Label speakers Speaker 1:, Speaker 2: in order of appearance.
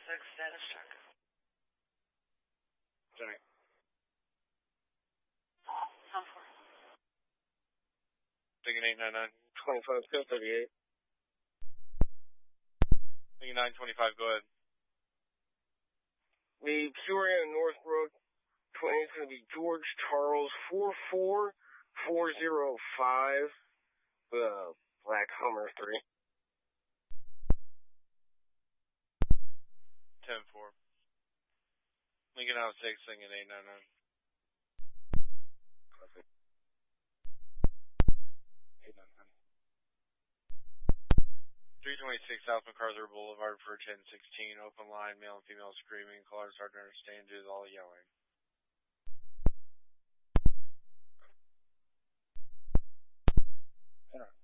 Speaker 1: status check.
Speaker 2: Sorry.
Speaker 1: 10-4.
Speaker 3: Thinking 899.
Speaker 2: 25, 1038.
Speaker 3: Thinking 925, go ahead.
Speaker 2: The Peoria Northbrook 20 is going to be George Charles 44405, Black Hummer 3.
Speaker 3: 10-4. Lincoln out 6, thinking 899.
Speaker 2: Perfect. 899.
Speaker 3: 326 South MacArthur Boulevard for 1016. Open line, male and female screaming. Callers hard to understand due to all yelling.
Speaker 2: Hold on.